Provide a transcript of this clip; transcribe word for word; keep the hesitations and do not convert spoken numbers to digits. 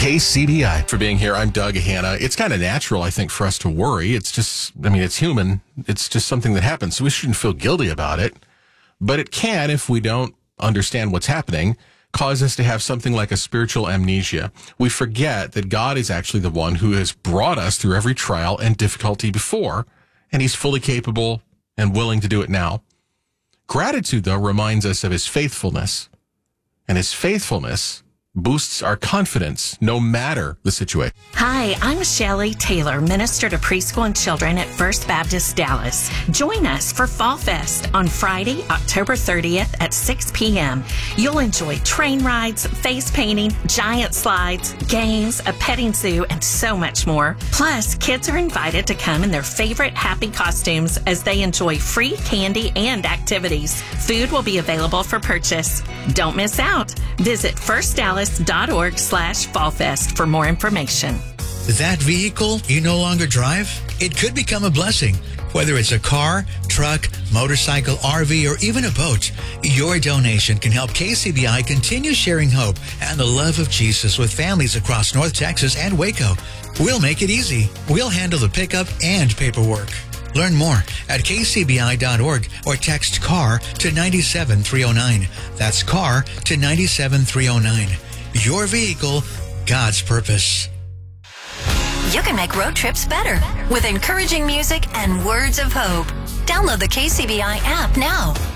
K C B I. For being here. I'm Doug Hanna. It's kind of natural, I think, for us to worry. It's just, I mean, it's human. It's just something that happens. So we shouldn't feel guilty about it. But it can, if we don't understand what's happening, cause us to have something like a spiritual amnesia. We forget that God is actually the one who has brought us through every trial and difficulty before, and he's fully capable and willing to do it now. Gratitude, though, reminds us of his faithfulness, and his faithfulness boosts our confidence no matter the situation. Hi, I'm Shelley Taylor, Minister to Preschool and Children at First Baptist Dallas. Join us for Fall Fest on Friday, October thirtieth at six p.m. You'll enjoy train rides, face painting, giant slides, games, a petting zoo, and so much more. Plus, kids are invited to come in their favorite happy costumes as they enjoy free candy and activities. Food will be available for purchase. Don't miss out. Visit first dallas dot org slash fall fest for more information. That vehicle you no longer drive? It could become a blessing. Whether it's a car, truck, motorcycle, R V, or even a boat, your donation can help K C B I continue sharing hope and the love of Jesus with families across North Texas and Waco. We'll make it easy. We'll handle the pickup and paperwork. Learn more at k c b i dot org or text CAR to nine seven three oh nine. That's CAR to nine seven three oh nine. Your vehicle, God's purpose. You can make road trips better with encouraging music and words of hope. Download the K C B I app now.